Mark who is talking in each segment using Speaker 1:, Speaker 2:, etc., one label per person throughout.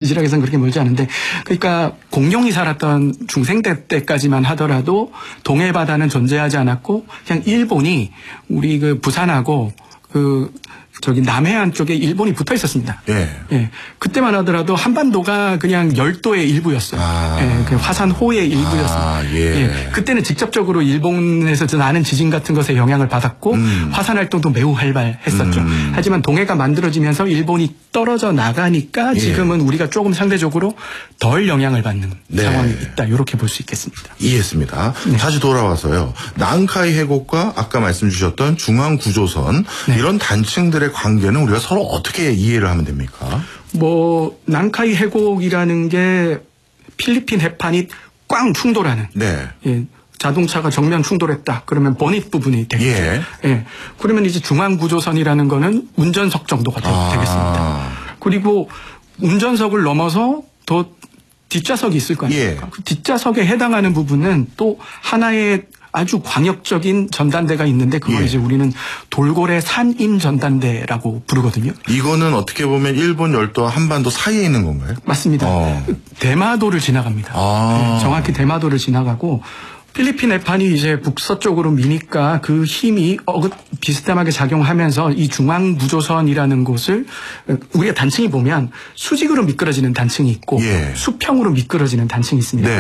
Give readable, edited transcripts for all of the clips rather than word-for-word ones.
Speaker 1: 지질학에서는 그렇게 멀지 않은데, 그러니까 공룡이 살았던 중생대 때까지만 하더라도 동해 바다는 존재하지 않았고 그냥 일본이 우리 그 부산하고 저기 남해안 쪽에 일본이 붙어 있었습니다.
Speaker 2: 예.
Speaker 1: 예. 그때만 하더라도 한반도가 그냥 열도의 일부였어요. 예. 그 화산호의 일부였습니다.
Speaker 2: 예.
Speaker 1: 예. 그때는 직접적으로 일본에서 나는 지진 같은 것에 영향을 받았고 화산 활동도 매우 활발했었죠. 하지만 동해가 만들어지면서 일본이 떨어져 나가니까 지금은 우리가 조금 상대적으로 덜 영향을 받는 상황이 있다. 이렇게 볼 수 있겠습니다.
Speaker 2: 이해했습니다. 다시 돌아와서요. 난카이 해곡과 아까 말씀 주셨던 중앙구조선 이런 단층들의 관계는 우리가 서로 어떻게 이해를 하면 됩니까?
Speaker 1: 난카이 해곡이라는 게 필리핀 해판이 꽝 충돌하는. 예. 자동차가 정면 충돌했다. 그러면 버닛 부분이 되겠죠. 예. 그러면 이제 중앙구조선이라는 거는 운전석 정도가 되겠습니다. 그리고 운전석을 넘어서 더 뒷좌석이 있을 거 아닙니까? 그 뒷좌석에 해당하는 부분은 또 하나의 아주 광역적인 전단대가 있는데 그걸 이제 우리는 돌고래 산임 전단대라고 부르거든요.
Speaker 2: 이거는 어떻게 보면 일본 열도와 한반도 사이에 있는 건가요?
Speaker 1: 맞습니다. 대마도를 지나갑니다. 네, 정확히 대마도를 지나가고 필리핀 해판이 이제 북서쪽으로 미니까 그 힘이 비슷하게 작용하면서 이 중앙구조선이라는 곳을 우리가 단층이 보면 수직으로 미끄러지는 단층이 있고 수평으로 미끄러지는 단층이 있습니다.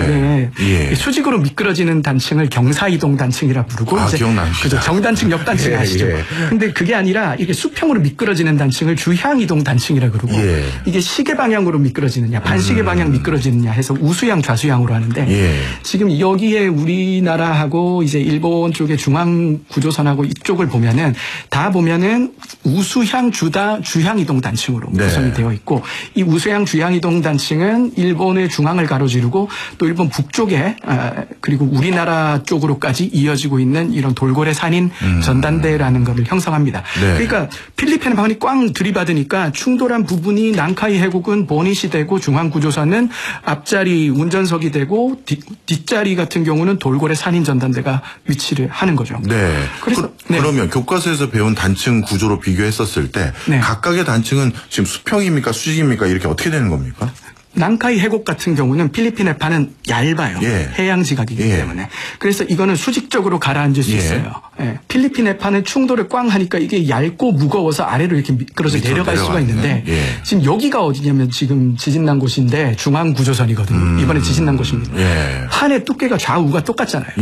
Speaker 1: 수직으로 미끄러지는 단층을 경사이동 단층이라 부르고 그죠. 정단층, 역단층 아시죠? 근데 그게 아니라 이게 수평으로 미끄러지는 단층을 주향이동 단층이라 그러고 이게 시계 방향으로 미끄러지느냐 반시계 방향 미끄러지느냐 해서 우수향 좌수향으로 하는데 지금 여기에 우리나라하고 이제 일본 쪽의 중앙구조선하고 이쪽을 보면은 다 보면은 우수향 주향 이동 단층으로 구성이 되어 있고 이 우수향 주향 이동 단층은 일본의 중앙을 가로지르고 또 일본 북쪽에 그리고 우리나라 쪽으로까지 이어지고 있는 이런 돌고래 산인 전단대라는 것을 형성합니다. 그러니까 필리핀 해판이 꽝 들이받으니까 충돌한 부분이 난카이 해곡은 보닛이 되고 중앙구조선은 앞자리 운전석이 되고 뒷자리 같은 경우는 돌고래 산인 전단대가 위치를 하는 거죠. 그래서
Speaker 2: 그러면 교과서에서 배운 단층 구조로 비교했었을 때 각각의 단층은 지금 수평입니까 수직입니까 이렇게 어떻게 되는 겁니까?
Speaker 1: 난카이 해곡 같은 경우는 필리핀 해판은 얇아요. 해양 지각이기 때문에. 그래서 이거는 수직적으로 가라앉을 수 있어요. 필리핀 해판은 충돌을 꽝 하니까 이게 얇고 무거워서 아래로 이렇게 미끄러져 내려갈 수가 있는데 지금 여기가 어디냐면 지금 지진 난 곳인데 중앙구조선이거든요. 이번에 지진 난 곳입니다. 판의 두께가 좌우가 똑같잖아요.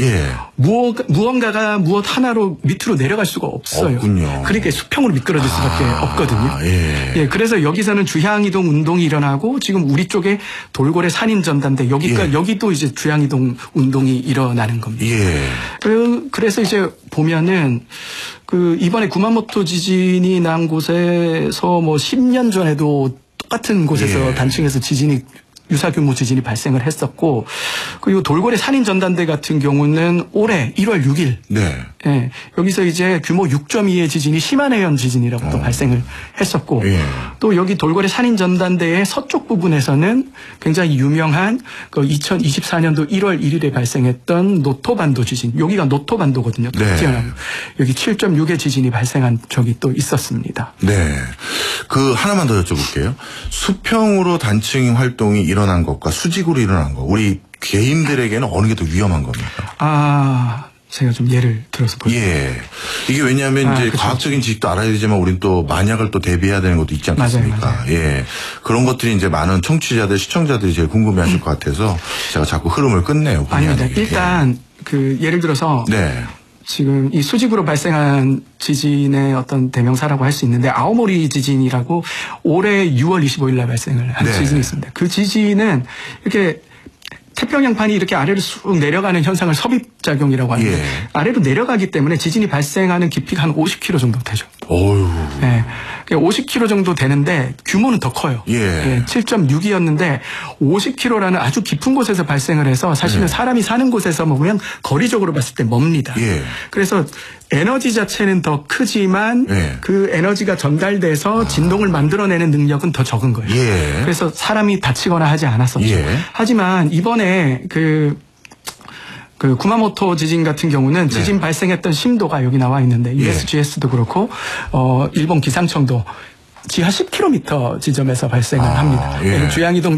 Speaker 1: 무언가가 무엇 하나로 밑으로 내려갈 수가 없어요. 그러니까 수평으로 미끄러질 수밖에 없거든요. 그래서 여기서는 주향이동 운동이 일어나고 지금 우리 쪽에 돌고래 산인 전단대 여기도 이제 주향이동 운동이 일어나는 겁니다. 그래서 이제 보면은 이번에 구마모토 지진이 난 곳에서 10년 전에도 똑같은 곳에서 단층에서 유사 규모 지진이 발생을 했었고, 그리고 돌고래 산인 전단대 같은 경우는 올해 1월 6일. 여기서 이제 규모 6.2의 지진이 시마네현 지진이라고 또 발생을 했었고, 또 여기 돌고래 산인 전단대의 서쪽 부분에서는 굉장히 유명한 2024년도 1월 1일에 발생했던 노토반도 지진. 여기가 노토반도거든요. 여기 7.6의 지진이 발생한 적이 또 있었습니다.
Speaker 2: 하나만 더 여쭤볼게요. 수평으로 단층 활동이 일어난 것과 수직으로 일어난 것, 우리 개인들에게는 어느 게 더 위험한 겁니까?
Speaker 1: 제가 좀 예를 들어서 볼게요.
Speaker 2: 이게 왜냐하면 이제 과학적인 지식도 알아야 되지만 우린 또 만약을 또 대비해야 되는 것도 있지 않겠습니까?
Speaker 1: 맞아요.
Speaker 2: 그런 것들이 이제 많은 청취자들, 시청자들이 제일 궁금해하실 것 같아서 제가 자꾸 흐름을 끊네요.
Speaker 1: 아닙니다. 일단 예를 들어서 지금 이 수직으로 발생한 지진의 어떤 대명사라고 할 수 있는데 아오모리 지진이라고 올해 6월 25일 날 발생을 한 지진이 있습니다. 그 지진은 이렇게 태평양판이 이렇게 아래로 쑥 내려가는 현상을 섭입작용이라고 하는데 아래로 내려가기 때문에 지진이 발생하는 깊이가 한 50km 정도 되죠. 50km 정도 되는데 규모는 더 커요. 7.6이었는데 50km라는 아주 깊은 곳에서 발생을 해서 사실은 사람이 사는 곳에서 보면 거리적으로 봤을 때 멉니다. 그래서 에너지 자체는 더 크지만 그 에너지가 전달돼서 진동을 만들어내는 능력은 더 적은 거예요. 그래서 사람이 다치거나 하지 않았었죠. 하지만 이번에 구마모토 지진 같은 경우는 지진 발생했던 심도가 여기 나와 있는데 USGS도 그렇고 일본 기상청도 지하 10km 지점에서 발생을 합니다. 주양이동